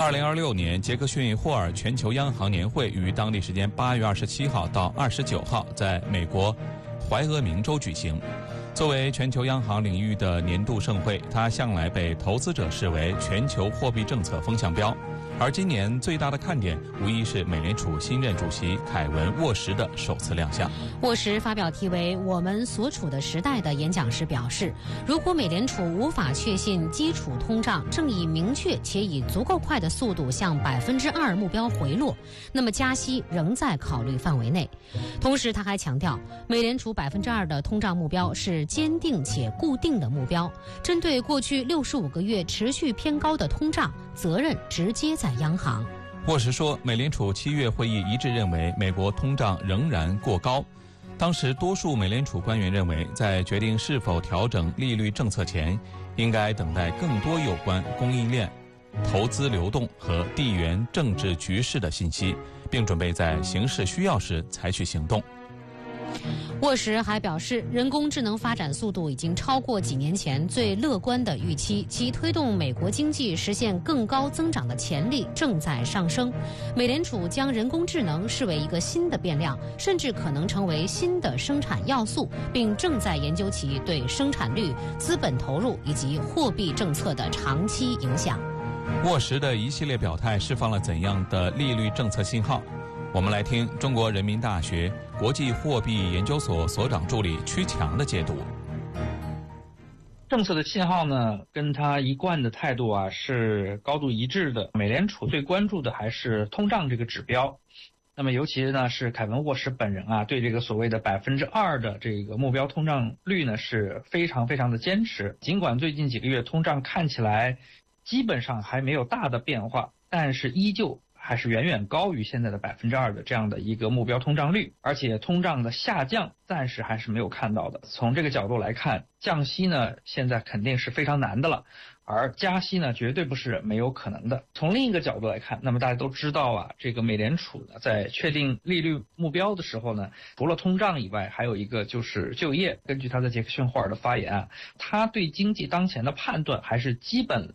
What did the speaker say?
2026年杰克逊霍尔全球央行年会于当地时间8月27号到29号在美国怀俄明州举行。作为全球央行领域的年度盛会，它向来被投资者视为全球货币政策风向标。而今年最大的看点无疑是美联储新任主席凯文·沃什的首次亮相。 沃什发表题为《我们所处的时代》的演讲时表示，如果美联储无法确信基础通胀正以明确且以足够快的速度向2%目标回落，那么加息仍在考虑范围内。同时他还强调，美联储2%的通胀目标是坚定且固定的目标，针对过去65个月持续偏高的通胀，责任直接在央行。 沃什说，美联储7月会议一致认为美国通胀仍然过高。当时多数美联储官员认为，在决定是否调整利率政策前，应该等待更多有关供应链、投资流动和地缘政治局势的信息，并准备在形势需要时采取行动。 沃什还表示，人工智能发展速度已经超过几年前最乐观的预期，其推动美国经济实现更高增长的潜力正在上升。美联储将人工智能视为一个新的变量，甚至可能成为新的生产要素，并正在研究其对生产率、资本投入以及货币政策的长期影响。 沃什的一系列表态释放了怎样的利率政策信号？我们来听中国人民大学国际货币研究所所长助理曲强的解读。 政策的信号呢，跟他一贯的态度是高度一致的。美联储最关注的还是通胀这个指标。那么尤其呢是凯文沃什本人对这个所谓的2%的这个目标通胀率呢是非常非常的坚持。尽管最近几个月通胀看起来基本上还没有大的变化，但是依旧还是远远高于现在的2%的这样的一个目标通胀率，而且通胀的下降暂时还是没有看到的。从这个角度来看，降息呢现在肯定是非常难的了，而加息呢绝对不是没有可能的。从另一个角度来看，那么大家都知道这个美联储呢在确定利率目标的时候呢，除了通胀以外，还有一个就是就业。根据他的杰克逊霍尔的发言他对经济当前的判断还是基本